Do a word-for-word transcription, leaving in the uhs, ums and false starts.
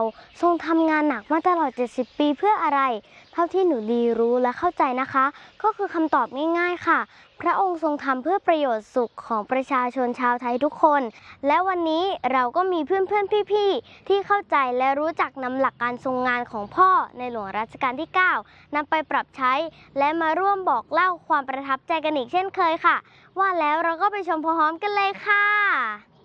ทรงทำงานหนักมาตลอดเจ็ดสิบปีเพื่ออะไรเท่าที่หนูดีรู้และเข้าใจนะคะก็คือคำตอบง่ายๆค่ะพระองค์ทรงทำเพื่อประโยชน์สุขของประชาชนชาวไทยทุกคนและวันนี้เราก็มีเพื่อนๆพี่ๆที่เข้าใจและรู้จักนำหลักการทรงงานของพ่อในหลวงรัชกาลที่เก้านำไปปรับใช้และมาร่วมบอกเล่าความประทับใจกันอีกเช่นเคยค่ะว่าแล้วเราก็ไปชมพร้อมๆกันเลยค่ะ